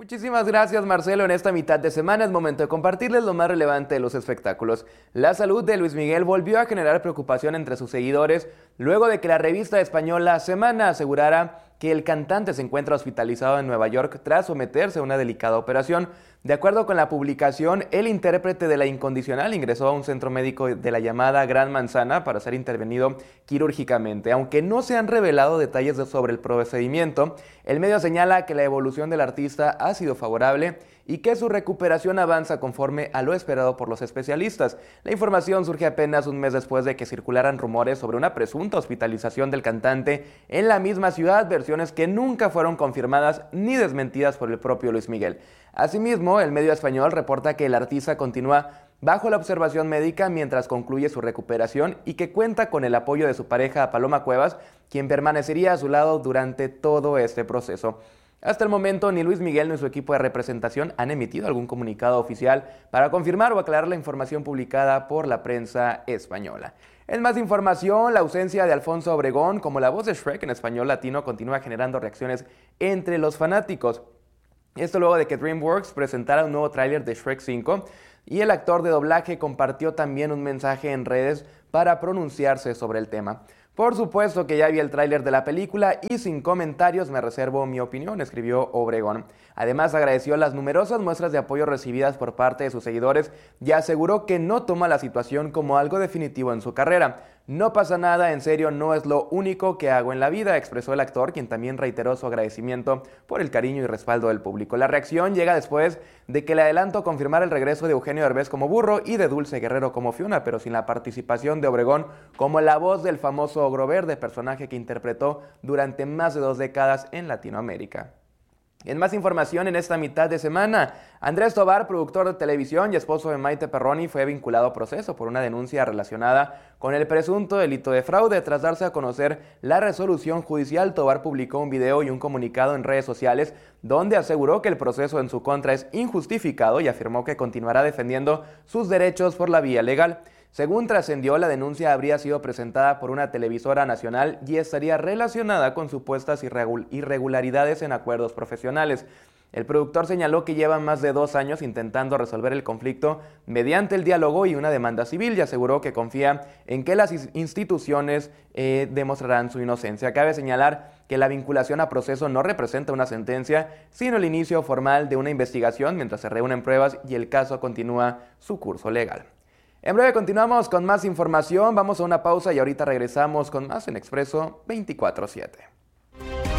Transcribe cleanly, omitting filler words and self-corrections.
Muchísimas gracias, Marcelo. En esta mitad de semana es momento de compartirles lo más relevante de los espectáculos. La salud de Luis Miguel volvió a generar preocupación entre sus seguidores luego de que la revista española Semana asegurara que el cantante se encuentra hospitalizado en Nueva York tras someterse a una delicada operación. De acuerdo con la publicación, el intérprete de La Incondicional ingresó a un centro médico de la llamada Gran Manzana para ser intervenido quirúrgicamente. Aunque no se han revelado detalles sobre el procedimiento, el medio señala que la evolución del artista ha sido favorable y que su recuperación avanza conforme a lo esperado por los especialistas. La información surge apenas un mes después de que circularan rumores sobre una presunta hospitalización del cantante en la misma ciudad, versiones que nunca fueron confirmadas ni desmentidas por el propio Luis Miguel. Asimismo, el medio español reporta que el artista continúa bajo la observación médica mientras concluye su recuperación y que cuenta con el apoyo de su pareja Paloma Cuevas, quien permanecería a su lado durante todo este proceso. Hasta el momento, ni Luis Miguel ni su equipo de representación han emitido algún comunicado oficial para confirmar o aclarar la información publicada por la prensa española. En más información, la ausencia de Alfonso Obregón como la voz de Shrek en español latino continúa generando reacciones entre los fanáticos. Esto luego de que DreamWorks presentara un nuevo tráiler de Shrek 5 y el actor de doblaje compartió también un mensaje en redes para pronunciarse sobre el tema. Por supuesto que ya vi el tráiler de la película y sin comentarios me reservo mi opinión, escribió Obregón. Además agradeció las numerosas muestras de apoyo recibidas por parte de sus seguidores y aseguró que no toma la situación como algo definitivo en su carrera. No pasa nada, en serio, no es lo único que hago en la vida, expresó el actor, quien también reiteró su agradecimiento por el cariño y respaldo del público. La reacción llega después de que el adelanto confirmara el regreso de Eugenio Derbez como Burro y de Dulce Guerrero como Fiona, pero sin la participación de Obregón como la voz del famoso Ogro Verde, personaje que interpretó durante más de 2 décadas en Latinoamérica. En más información en esta mitad de semana, Andrés Tobar, productor de televisión y esposo de Maite Perroni, fue vinculado a proceso por una denuncia relacionada con el presunto delito de fraude. Tras darse a conocer la resolución judicial, Tobar publicó un video y un comunicado en redes sociales donde aseguró que el proceso en su contra es injustificado y afirmó que continuará defendiendo sus derechos por la vía legal. Según trascendió, la denuncia habría sido presentada por una televisora nacional y estaría relacionada con supuestas irregularidades en acuerdos profesionales. El productor señaló que lleva más de 2 años intentando resolver el conflicto mediante el diálogo y una demanda civil y aseguró que confía en que las instituciones demostrarán su inocencia. Cabe señalar que la vinculación a proceso no representa una sentencia, sino el inicio formal de una investigación mientras se reúnen pruebas y el caso continúa su curso legal. En breve continuamos con más información, vamos a una pausa y ahorita regresamos con más en Expreso 24/7.